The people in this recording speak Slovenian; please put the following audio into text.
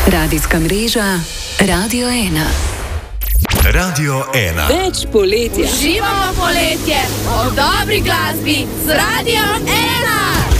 Radijska mreža Radio 1. Radio 1. Več poletja. Uživamo poletje, o dobri glasbi z Radio 1.